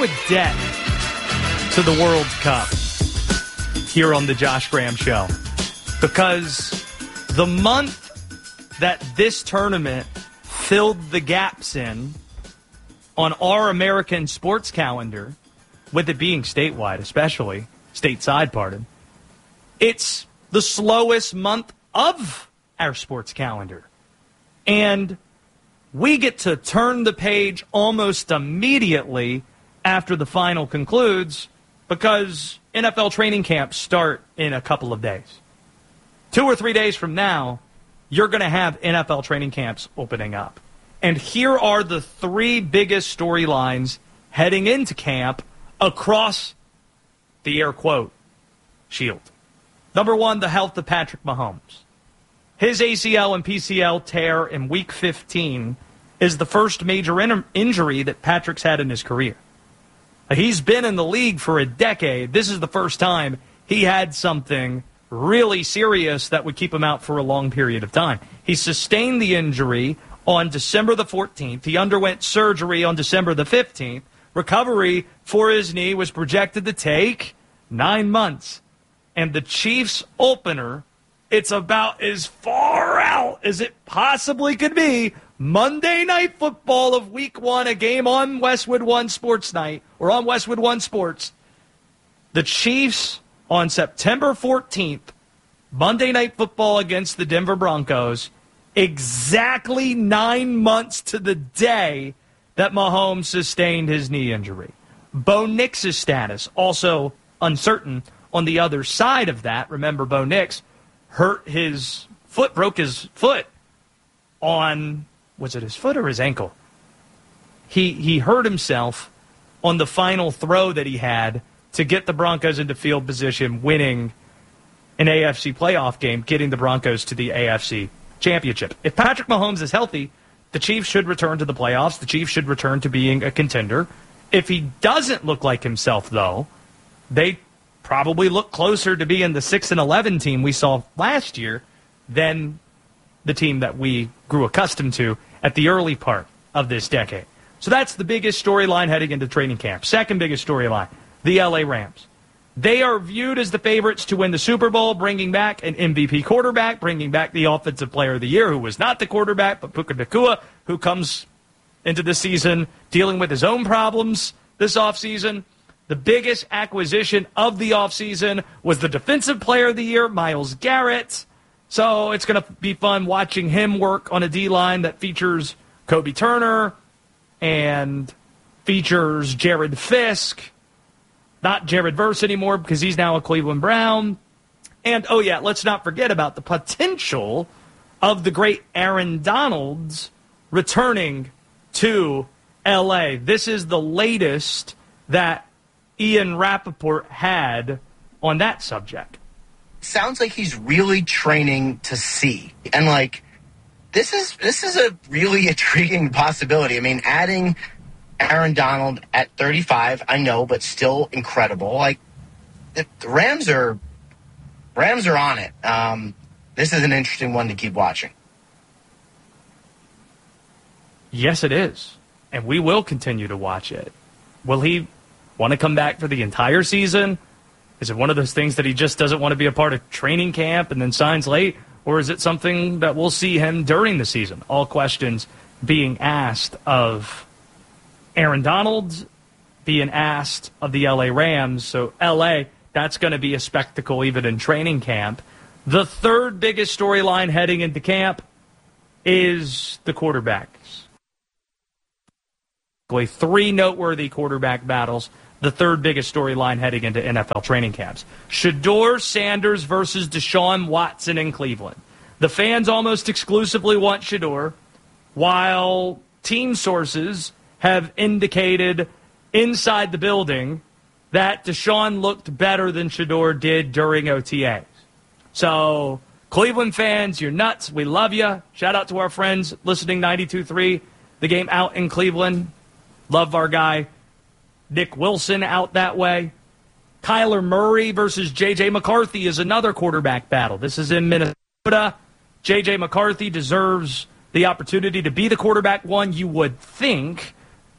a debt to the World Cup here on the Josh Graham Show, because the month that this tournament filled the gaps in on our American sports calendar, with it being statewide, especially stateside, pardon, it's the slowest month of our sports calendar. And we get to turn the page almost immediately after the final concludes because NFL training camps start in a couple of days. 2 or 3 days from now, you're going to have NFL training camps opening up. And here are the 3 biggest storylines heading into camp across the air quote shield. Number 1, the health of Patrick Mahomes. His ACL and PCL tear in Week 15 is the first major injury that Patrick's had in his career. He's been in the league for a decade. This is the first time he had something really serious that would keep him out for a long period of time. He sustained the injury on December the 14th. He underwent surgery on December the 15th. Recovery for his knee was projected to take 9 months. And the Chiefs opener, it's about as far out as it possibly could be. Monday Night Football of Week 1, a game on Westwood One Sports Night, or on Westwood One Sports. The Chiefs on September 14th, Monday Night Football against the Denver Broncos, exactly 9 months to the day that Mahomes sustained his knee injury. Bo Nix's status, also uncertain on the other side of that. Remember, Bo Nix hurt his foot, broke his foot on, was it his foot or his ankle? He hurt himself on the final throw that he had to get the Broncos into field position, winning an AFC playoff game, getting the Broncos to the AFC championship. If Patrick Mahomes is healthy, the Chiefs should return to the playoffs. The Chiefs should return to being a contender. If he doesn't look like himself, though, they probably look closer to being the 6-11 team we saw last year than the team that we grew accustomed to at the early part of this decade. So that's the biggest storyline heading into training camp. Second biggest storyline, the LA Rams. They are viewed as the favorites to win the Super Bowl, bringing back an MVP quarterback, bringing back the Offensive Player of the Year, who was not the quarterback, but Puka Nacua, who comes into the season dealing with his own problems this offseason. The biggest acquisition of the offseason was the Defensive Player of the Year, Myles Garrett. So it's going to be fun watching him work on a D-line that features Kobe Turner and features Jared Fisk. Not Jared Verse anymore because he's now a Cleveland Brown. And, oh yeah, let's not forget about the potential of the great Aaron Donald returning to L.A. This is the latest that Ian Rappaport had on that subject. Sounds like he's really training to see. And, this is a really intriguing possibility. I mean, adding Aaron Donald at 35, I know, but still incredible. The Rams are on it. This is an interesting one to keep watching. Yes, it is. And we will continue to watch it. Will he want to come back for the entire season? Is it one of those things that he just doesn't want to be a part of training camp and then signs late? Or is it something that we'll see him during the season? All questions being asked of Aaron Donald, being asked of the LA Rams. So LA, that's going to be a spectacle even in training camp. The third biggest storyline heading into camp is the quarterbacks. 3 noteworthy quarterback battles. The third biggest storyline heading into NFL training camps. Shedeur Sanders versus Deshaun Watson in Cleveland. The fans almost exclusively want Shedeur, while team sources have indicated inside the building that Deshaun looked better than Shedeur did during OTAs. So, Cleveland fans, you're nuts. We love you. Shout out to our friends listening 92.3, the game out in Cleveland. Love our guy Nick Wilson out that way. Kyler Murray versus J.J. McCarthy is another quarterback battle. This is in Minnesota. J.J. McCarthy deserves the opportunity to be the quarterback one, you would think.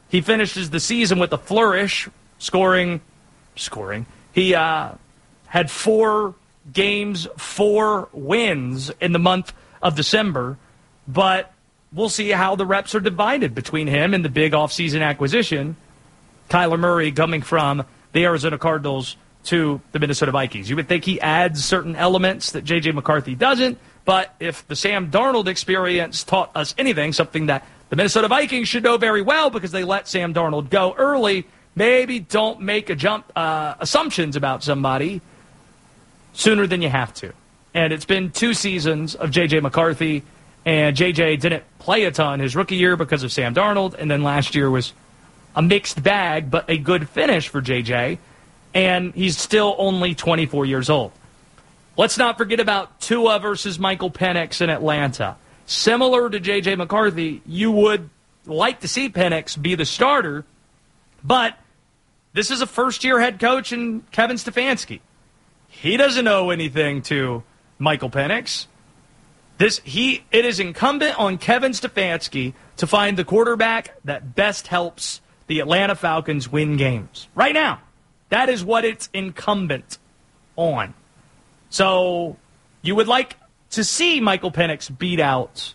He finishes the season with a flourish, scoring. He had 4 games, 4 wins in the month of December, but we'll see how the reps are divided between him and the big offseason acquisition, Kyler Murray, coming from the Arizona Cardinals to the Minnesota Vikings. You would think he adds certain elements that J.J. McCarthy doesn't, but if the Sam Darnold experience taught us anything, something that the Minnesota Vikings should know very well because they let Sam Darnold go early, maybe don't make assumptions about somebody sooner than you have to. And it's been 2 seasons of J.J. McCarthy, and J.J. didn't play a ton his rookie year because of Sam Darnold, and then last year was a mixed bag, but a good finish for J.J., and he's still only 24 years old. Let's not forget about Tua versus Michael Penix in Atlanta. Similar to J.J. McCarthy, you would like to see Penix be the starter, but this is a first-year head coach in Kevin Stefanski. He doesn't owe anything to Michael Penix. It is incumbent on Kevin Stefanski to find the quarterback that best helps the Atlanta Falcons win games. Right now, that is what it's incumbent on. So you would like to see Michael Penix beat out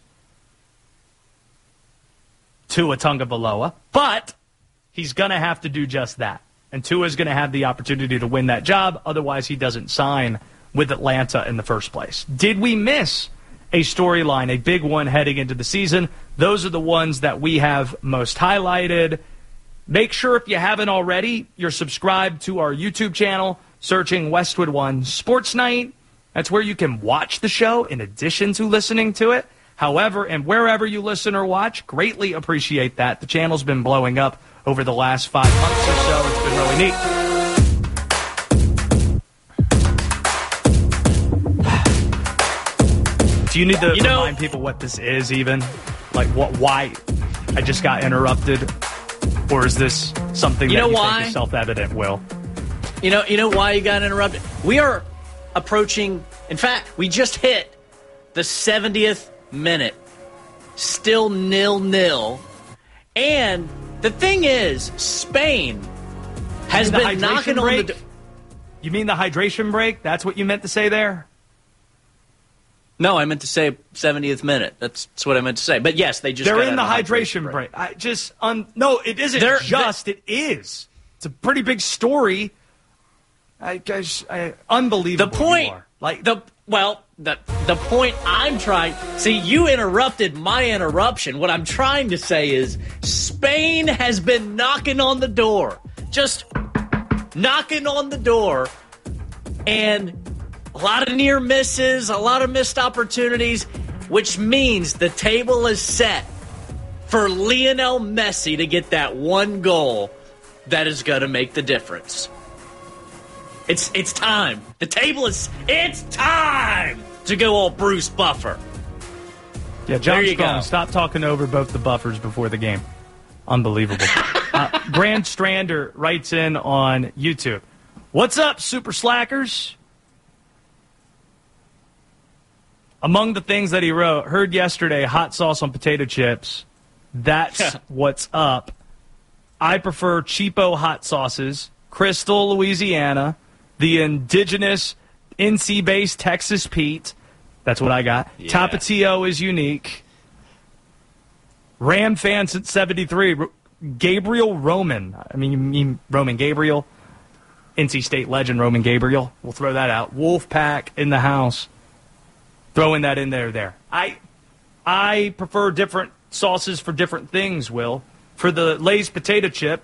Tua Tagovailoa, but he's going to have to do just that. And Tua's going to have the opportunity to win that job. Otherwise, he doesn't sign with Atlanta in the first place. Did we miss a storyline, a big one heading into the season? Those are the ones that we have most highlighted. Make sure, if you haven't already, you're subscribed to our YouTube channel, searching Westwood One Sports Night. That's where you can watch the show in addition to listening to it. However, and wherever you listen or watch, greatly appreciate that. The channel's been blowing up over the last 5 months or so. It's been really neat. Do you need to remind people what this is even? Like why I just got interrupted? Or is this something that you think is self-evident, Will? You know why you got interrupted? We are approaching, in fact, we just hit the 70th minute. Still 0-0. And the thing is, Spain has been knocking on the door. You mean the hydration break? That's what you meant to say there? No, I meant to say 70th minute. That's what I meant to say. But yes, they're in the hydration break. No, it isn't it is. It's a pretty big story. Unbelievable. The point, the point I'm trying. See, you interrupted my interruption. What I'm trying to say is, Spain has been knocking on the door, just knocking on the door, and a lot of near misses, a lot of missed opportunities, which means the table is set for Lionel Messi to get that one goal that is going to make the difference. It's time. It's time to go all Bruce Buffer. Yeah, John Strong, stop talking over both the Buffers before the game. Unbelievable. Grand Strander writes in on YouTube. What's up, Super Slackers? Among the things that he wrote, heard yesterday, hot sauce on potato chips. That's what's up. I prefer cheapo hot sauces, Crystal, Louisiana, the indigenous NC-based Texas Pete. That's what I got. Yeah. Tapatio is unique. Ram fan since 73. Gabriel Roman. I mean, you mean Roman Gabriel? NC State legend Roman Gabriel. We'll throw that out. Wolfpack in the house. Throwing that in there. I prefer different sauces for different things, Will. For the Lay's potato chip,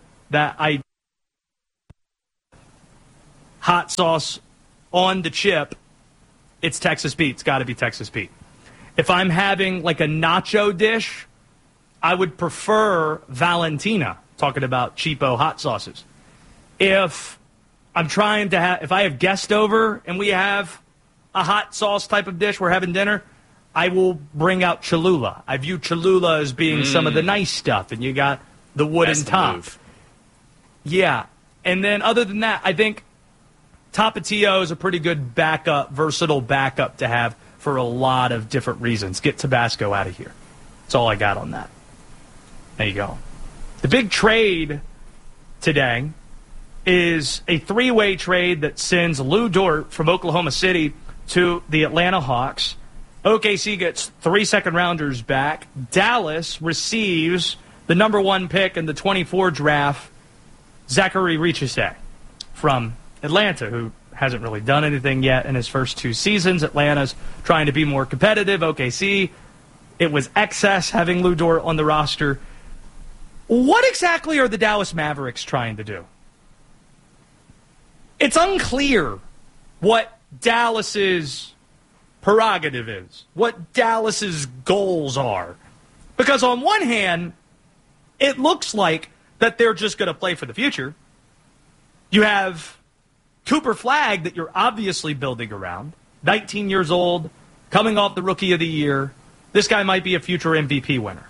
hot sauce on the chip, it's Texas Pete. It's got to be Texas Pete. If I'm having like a nacho dish, I would prefer Valentina, talking about cheapo hot sauces. If I'm trying to if I have guest over and we have a hot sauce type of dish, we're having dinner, I will bring out Cholula. I view Cholula as being some of the nice stuff, and you got the wooden top. Yeah. And then other than that, I think Tapatio is a pretty good backup, versatile backup to have for a lot of different reasons. Get Tabasco out of here. That's all I got on that. There you go. The big trade today is a three-way trade that sends Lou Dort from Oklahoma City to the Atlanta Hawks. OKC gets 3 second-rounders back. Dallas receives the number 1 pick in the 24 draft, Zachary Richese from Atlanta, who hasn't really done anything yet in his first 2 seasons. Atlanta's trying to be more competitive. OKC, it was excess having Lou Dort on the roster. What exactly are the Dallas Mavericks trying to do? It's unclear what Dallas's prerogative is, what Dallas's goals are. Because on one hand, it looks like that they're just going to play for the future. You have Cooper Flagg that you're obviously building around, 19 years old, coming off the Rookie of the Year. This guy might be a future MVP winner.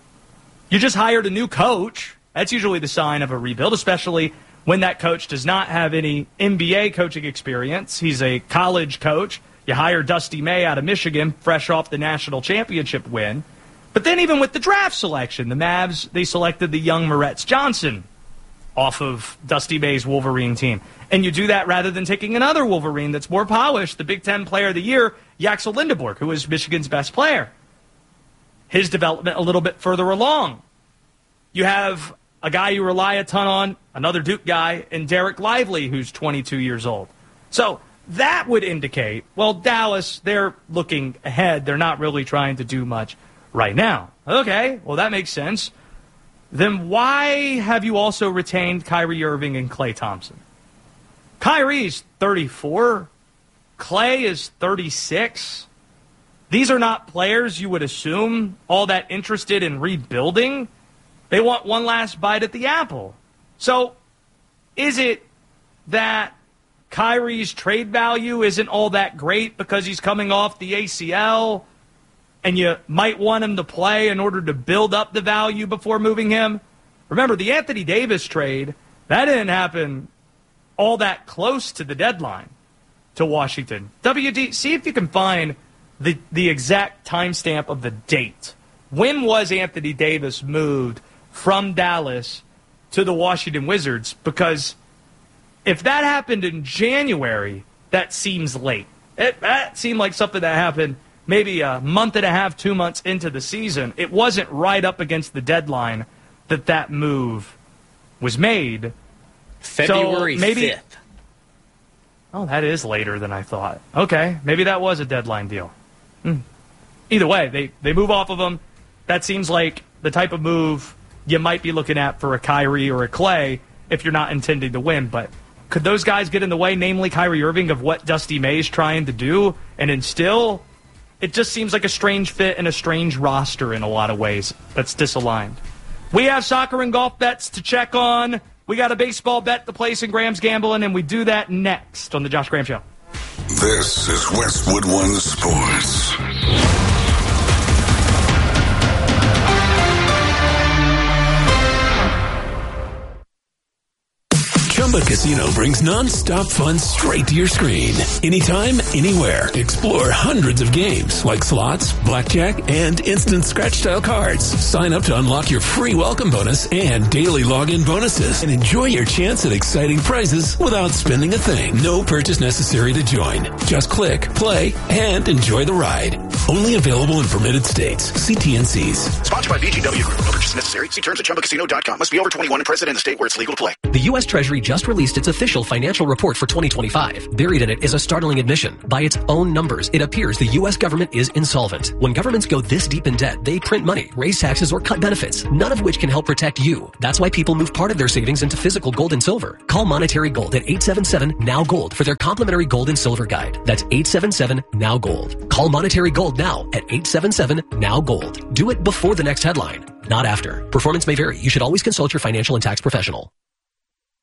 You just hired a new coach. That's usually the sign of a rebuild, especially when that coach does not have any NBA coaching experience. He's a college coach. You hire Dusty May out of Michigan, fresh off the national championship win. But then even with the draft selection, the Mavs, they selected the young Moretz Johnson off of Dusty May's Wolverine team. And you do that rather than taking another Wolverine that's more polished, the Big Ten Player of the Year, Yaxel Lindeborg, who is Michigan's best player. His development a little bit further along. You have a guy you rely a ton on, another Duke guy, and Derek Lively, who's 22 years old. So that would indicate, well, Dallas, they're looking ahead. They're not really trying to do much right now. Okay, well, that makes sense. Then why have you also retained Kyrie Irving and Klay Thompson? Kyrie's 34. Klay is 36. These are not players you would assume all that interested in rebuilding. They want one last bite at the apple. So is it that Kyrie's trade value isn't all that great because he's coming off the ACL and you might want him to play in order to build up the value before moving him? Remember, the Anthony Davis trade, that didn't happen all that close to the deadline to Washington. WD, see if you can find the exact timestamp of the date. When was Anthony Davis moved from Dallas to the Washington Wizards? Because if that happened in January, that seems late. That seemed like something that happened maybe a month and a half, 2 months into the season. It wasn't right up against the deadline that move was made. February so maybe, 5th. Oh, that is later than I thought. Okay, maybe that was a deadline deal. Either way, they move off of him. That seems like the type of move you might be looking at for a Kyrie or a Klay if you're not intending to win. But could those guys get in the way, namely Kyrie Irving, of what Dusty May is trying to do and instill? It just seems like a strange fit and a strange roster in a lot of ways that's disaligned. We have soccer and golf bets to check on. We got a baseball bet to place in Graham's Gambling, and we do that next on The Josh Graham Show. This is Westwood One Sports. Chumba Casino brings non-stop fun straight to your screen. Anytime, anywhere. Explore hundreds of games like slots, blackjack, and instant scratch-style cards. Sign up to unlock your free welcome bonus and daily login bonuses. And enjoy your chance at exciting prizes without spending a thing. No purchase necessary to join. Just click, play, and enjoy the ride. Only available in permitted states. See T&Cs. Sponsored by VGW Group. No purchase necessary. See terms at ChumbaCasino.com. Must be over 21 and present in the state where it's legal to play. The U.S. Treasury just released its official financial report for 2025. Buried in it is a startling admission. By its own numbers, it appears the U.S. government is insolvent. When governments go this deep in debt, they print money, raise taxes, or cut benefits, none of which can help protect you. That's why people move part of their savings into physical gold and silver. Call Monetary Gold at 877-NOW-GOLD for their complimentary gold and silver guide. That's 877-NOW-GOLD. Call Monetary Gold now at 877-NOW-GOLD. Do it before the next headline, not after. Performance may vary. You should always consult your financial and tax professional.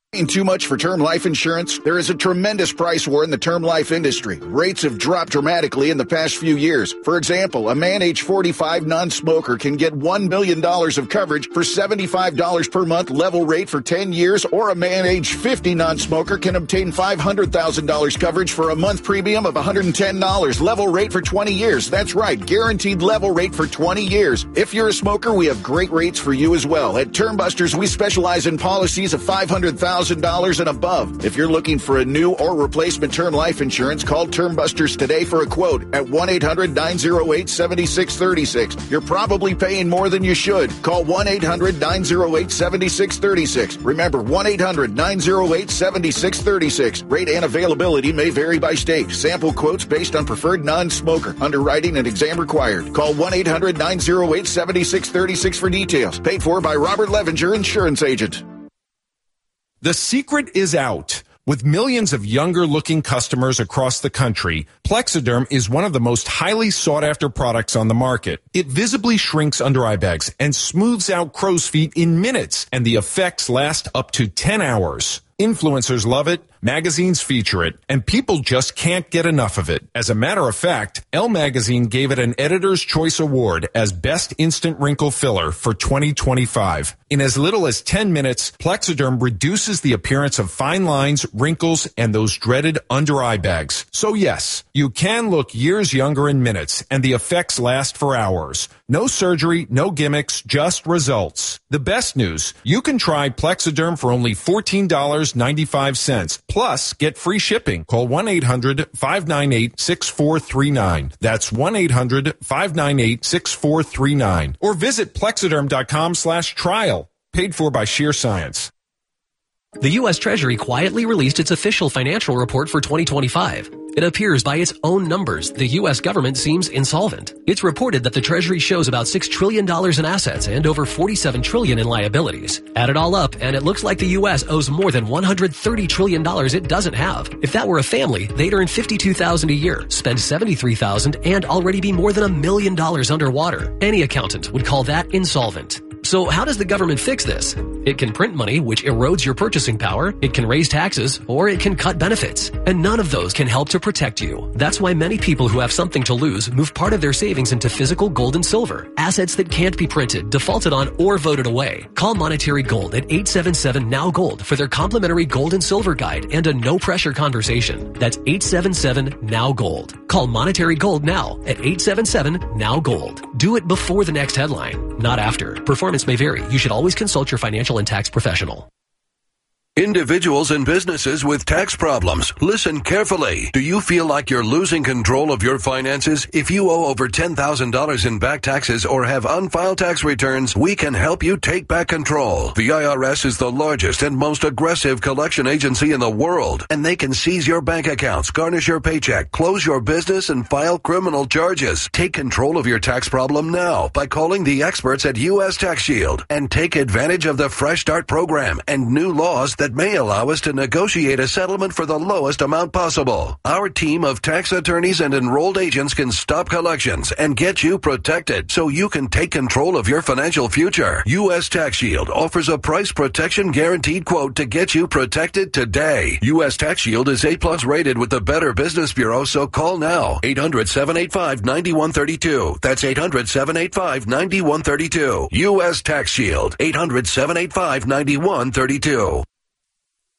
Paying too much for term life insurance? There is a tremendous price war in the term life industry. Rates have dropped dramatically in the past few years. For example, a man age 45 non-smoker can get $1 million of coverage for $75 per month level rate for 10 years, or a man age 50 non-smoker can obtain $500,000 coverage for a month premium of $110 level rate for 20 years. That's right, guaranteed level rate for 20 years. If you're a smoker, we have great rates for you as well. At Termbusters, we specialize in policies of $500,000 and above. If you're looking for a new or replacement term life insurance, call Termbusters today for a quote at 1-800-908-7636. You're probably paying more than you should. Call 1-800-908-7636. Remember, 1-800-908-7636. Rate and availability may vary by state. Sample quotes based on preferred non-smoker. Underwriting and exam required. Call 1-800-908-7636 for details. Paid for by Robert Levinger, insurance agent. The secret is out. With millions of younger-looking customers across the country, Plexiderm is one of the most highly sought-after products on the market. It visibly shrinks under-eye bags and smooths out crow's feet in minutes, and the effects last up to 10 hours. Influencers love it, magazines feature it, and people just can't get enough of it. As a matter of fact, Elle Magazine gave it an Editor's Choice Award as Best Instant Wrinkle Filler for 2025. In as little as 10 minutes, Plexiderm reduces the appearance of fine lines, wrinkles, and those dreaded under-eye bags. So yes, you can look years younger in minutes, and the effects last for hours. No surgery, no gimmicks, just results. The best news, you can try Plexiderm for only $14.95. Plus, get free shipping. Call 1-800-598-6439. That's 1-800-598-6439. Or visit Plexiderm.com/trial. Paid for by Sheer Science. The U.S. Treasury quietly released its official financial report for 2025. It appears by its own numbers, the U.S. government seems insolvent. It's reported that the Treasury shows about $6 trillion in assets and over $47 trillion in liabilities. Add it all up, and it looks like the U.S. owes more than $130 trillion it doesn't have. If that were a family, they'd earn $52,000 a year, spend $73,000, and already be more than $1 million underwater. Any accountant would call that insolvent. So how does the government fix this? It can print money, which erodes your purchasing power, it can raise taxes, or it can cut benefits. And none of those can help to protect you. That's why many people who have something to lose move part of their savings into physical gold and silver, assets that can't be printed, defaulted on, or voted away. Call Monetary Gold at 877-NOW-GOLD for their complimentary gold and silver guide and a no-pressure conversation. That's 877-NOW-GOLD. Call Monetary Gold now at 877-NOW-GOLD. Do it before the next headline, not after. Performance may vary. You should always consult your financial and tax professional. Individuals and businesses with tax problems, listen carefully. Do you feel like you're losing control of your finances? If you owe over $10,000 in back taxes or have unfiled tax returns, we can help you take back control. The IRS is the largest and most aggressive collection agency in the world, and they can seize your bank accounts, garnish your paycheck, close your business, and file criminal charges. Take control of your tax problem now by calling the experts at U.S. Tax Shield and take advantage of the Fresh Start program and new laws that may allow us to negotiate a settlement for the lowest amount possible. Our team of tax attorneys and enrolled agents can stop collections and get you protected so you can take control of your financial future. U.S. Tax Shield offers a price protection guaranteed quote to get you protected today. U.S. Tax Shield is A+ rated with the Better Business Bureau, so call now. 800-785-9132. That's 800-785-9132. U.S. Tax Shield. 800-785-9132.